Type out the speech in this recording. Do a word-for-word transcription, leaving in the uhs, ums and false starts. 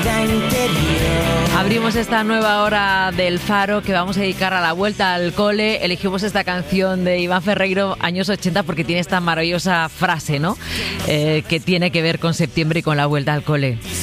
vida interior. Abrimos esta nueva hora del Faro que vamos a dedicar a la vuelta al cole. Elegimos esta canción de Iván Ferreiro, años ochenta, porque tiene esta maravillosa frase, ¿no? Eh, que tiene que ver con septiembre y con la vuelta al cole.